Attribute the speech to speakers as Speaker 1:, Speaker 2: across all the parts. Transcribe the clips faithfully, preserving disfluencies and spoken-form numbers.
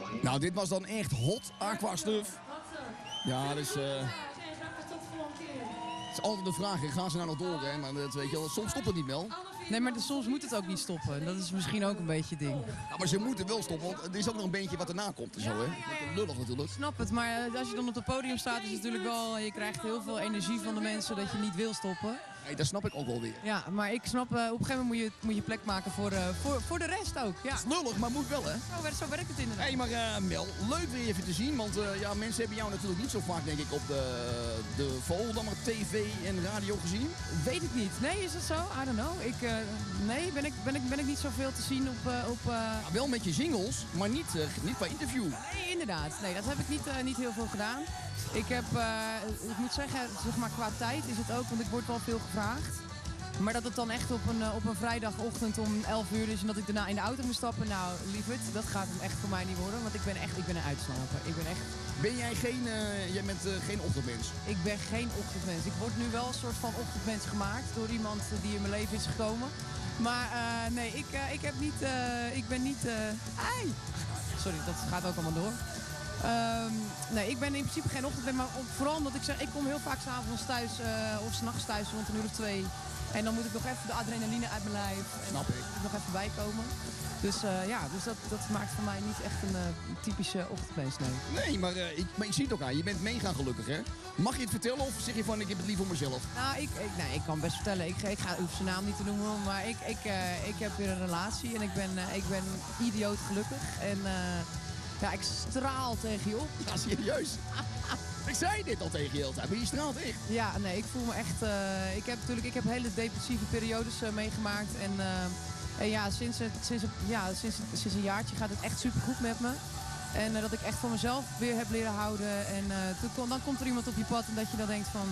Speaker 1: Nou, dit was dan echt hot aqua stuff. Ja, dus... Uh... Het is altijd de vraag, gaan ze nou nog door, hè? Maar dat weet je wel, soms stopt het niet, Mel.
Speaker 2: Nee, maar de, soms moet het ook niet stoppen. Dat is misschien ook een beetje het ding.
Speaker 1: Ja, maar ze moeten wel stoppen, want er is ook nog een beetje wat erna komt en zo, hè? Lullig natuurlijk.
Speaker 2: Ik snap het, maar als je dan op het podium staat, is het natuurlijk wel... Je krijgt heel veel energie van de mensen dat je niet wil stoppen.
Speaker 1: Nee, dat snap ik ook wel weer.
Speaker 2: Ja, maar ik snap, uh, op een gegeven moment moet je, moet je plek maken voor, uh, voor, voor de rest ook. Ja.
Speaker 1: Dat is lullig, maar moet wel, hè?
Speaker 2: Zo, werkt, zo werkt het inderdaad.
Speaker 1: Hé, hey, maar uh, Mel, leuk weer even te zien, want uh, ja, mensen hebben jou natuurlijk niet zo vaak, denk ik, op de, de Volendammer tv en radio gezien.
Speaker 2: Weet ik niet. Nee, is dat zo? I don't know. Ik, uh, nee, ben ik, ben, ik, ben ik niet zoveel te zien op... Uh, op uh...
Speaker 1: ja, wel met je singles, maar niet, uh, niet qua interview.
Speaker 2: Nee, inderdaad. Nee, dat heb ik niet, uh, niet heel veel gedaan. Ik heb, uh, ik moet zeggen, zeg maar qua tijd is het ook, want ik word wel veel gevraagd. Maar dat het dan echt op een, op een vrijdagochtend om elf uur is en dat ik daarna in de auto moet stappen. Nou, lieverd, dat gaat hem echt voor mij niet worden. Want ik ben echt, ik ben een uitslaper. Ik ben echt...
Speaker 1: Ben jij geen, uh, jij bent uh, geen ochtendmens?
Speaker 2: Ik ben geen ochtendmens. Ik word nu wel een soort van ochtendmens gemaakt door iemand die in mijn leven is gekomen. Maar uh, nee, ik, uh, ik heb niet, uh, ik ben niet... Uh... Ai! Sorry, dat gaat ook allemaal door. Um, nee, ik ben in principe geen ochtendmens, maar vooral omdat ik zeg, ik kom heel vaak 's avonds thuis uh, of 's nachts thuis rond een uur of twee. En dan moet ik nog even de adrenaline uit mijn lijf. En
Speaker 1: Snap
Speaker 2: dan
Speaker 1: ik.
Speaker 2: moet ik nog even bijkomen. Dus uh, ja, dus dat, dat maakt voor mij niet echt een uh, typische ochtendmens, nee.
Speaker 1: Nee, maar, uh, ik, maar ik zie het ook aan. Je bent mega gelukkig, hè? Mag je het vertellen of zeg je van ik heb het liever voor mezelf?
Speaker 2: Nou, ik, ik, nee, ik kan best vertellen. Ik, ik, ga, ik hoef zijn naam niet te noemen, maar ik, ik, uh, ik heb weer een relatie en ik ben, uh, ik ben idioot gelukkig. En uh, ja, ik straal tegen je op.
Speaker 1: Ja, serieus? Ik zei dit al tegen je altijd, maar je straalt echt.
Speaker 2: Ja, nee, ik voel me echt... Uh, ik heb natuurlijk ik heb hele depressieve periodes uh, meegemaakt. En, uh, en ja, sinds, sinds, ja sinds, sinds een jaartje gaat het echt supergoed met me. En uh, dat ik echt van mezelf weer heb leren houden. En uh, toen, dan komt er iemand op je pad en dat je dan denkt van...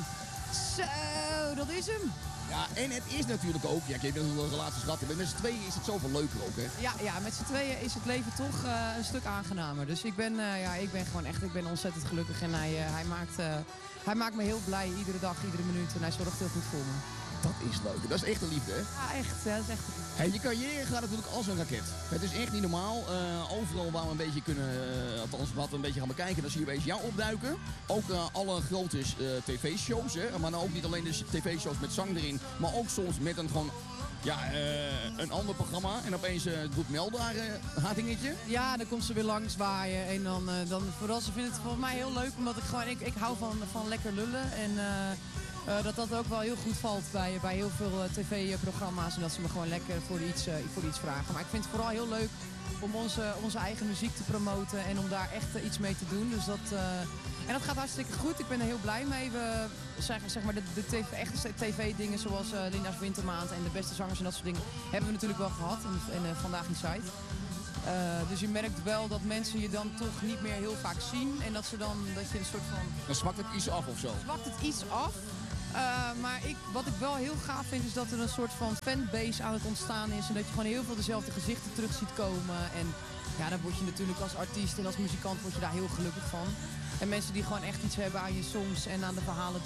Speaker 2: Zo, dat is hem.
Speaker 1: Ja, en het is natuurlijk ook... Ja, ik heb een relatie gehad, maar met z'n tweeën is het zoveel leuker ook, hè?
Speaker 2: Ja, ja, met z'n tweeën is het leven toch uh, een stuk aangenamer. Dus ik ben, uh, ja, ik ben gewoon echt... Ik ben ontzettend gelukkig en hij, uh, hij, maakt, uh, hij maakt me heel blij iedere dag, iedere minuut. En hij zorgt heel goed voor me.
Speaker 1: Dat is leuk. Dat is echt een liefde, hè?
Speaker 2: Ja, echt. Ja, dat is echt...
Speaker 1: Hey, je carrière gaat natuurlijk als een raket. Het is echt niet normaal. Uh, overal waar we een beetje kunnen, uh, althans wat we een beetje gaan bekijken, dan zie je opeens jou opduiken. Ook uh, alle grote uh, tv-shows, hè. Maar nou ook niet alleen de tv-shows met zang erin, maar ook soms met een gewoon... Ja, uh, een ander programma en opeens uh, doet Mel daar uh, haar dingetje.
Speaker 2: Ja, dan komt ze weer langs waaien en dan, uh, dan vooral ze vindt het voor mij heel leuk omdat ik gewoon, ik, ik hou van, van lekker lullen en uh, uh, dat dat ook wel heel goed valt bij, bij heel veel uh, tv-programma's en dat ze me gewoon lekker voor iets, uh, voor iets vragen. Maar ik vind het vooral heel leuk om onze, onze eigen muziek te promoten en om daar echt uh, iets mee te doen. Dus dat, uh, en dat gaat hartstikke goed. Ik ben er heel blij mee. We, zeg, zeg maar de, de tv, echte tv-dingen zoals uh, Linda's Wintermaand en de beste zangers en dat soort dingen hebben we natuurlijk wel gehad in, in uh, Vandaag in Zuid. Uh, dus je merkt wel dat mensen je dan toch niet meer heel vaak zien en dat ze dan dat je een soort van...
Speaker 1: Dan zwakt het iets af of zo?
Speaker 2: Zwakt het iets af. Uh, maar ik, wat ik wel heel gaaf vind is dat er een soort van fanbase aan het ontstaan is en dat je gewoon heel veel dezelfde gezichten terug ziet komen. En ja, dan word je natuurlijk als artiest en als muzikant word je daar heel gelukkig van. En mensen die gewoon echt iets hebben aan je songs en aan de verhalen